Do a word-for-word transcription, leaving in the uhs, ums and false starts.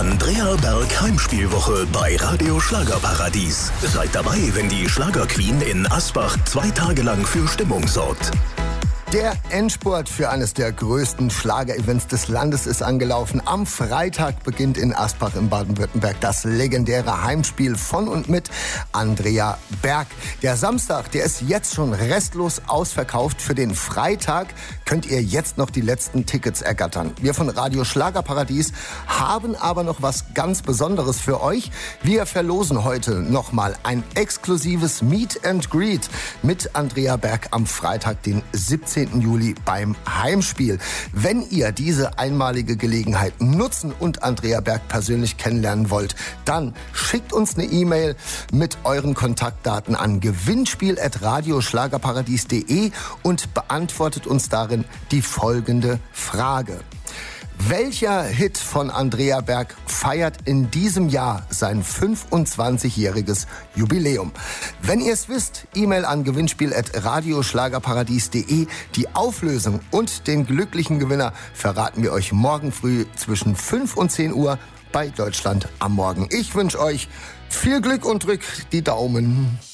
Andrea Berg Heimspielwoche bei Radio Schlagerparadies. Seid dabei, wenn die Schlagerqueen in Asbach zwei Tage lang für Stimmung sorgt. Der Endspurt für eines der größten Schlager-Events des Landes ist angelaufen. Am Freitag beginnt in Asbach in Baden-Württemberg das legendäre Heimspiel von und mit Andrea Berg. Der Samstag, der ist jetzt schon restlos ausverkauft. Für den Freitag könnt ihr jetzt noch die letzten Tickets ergattern. Wir von Radio Schlagerparadies haben aber noch was ganz Besonderes für euch. Wir verlosen heute nochmal ein exklusives Meet and Greet mit Andrea Berg am Freitag, den siebzehnten Juli beim Heimspiel. Wenn ihr diese einmalige Gelegenheit nutzen und Andrea Berg persönlich kennenlernen wollt, dann schickt uns eine E-Mail mit euren Kontaktdaten an gewinnspiel at radioschlagerparadies punkt de und beantwortet uns darin die folgende Frage. Welcher Hit von Andrea Berg feiert in diesem Jahr sein fünfundzwanzigjähriges Jubiläum? Wenn ihr es wisst, E-Mail an gewinnspiel at radioschlagerparadies punkt de. Die Auflösung und den glücklichen Gewinner verraten wir euch morgen früh zwischen fünf und zehn Uhr bei Deutschland am Morgen. Ich wünsche euch viel Glück und drückt die Daumen.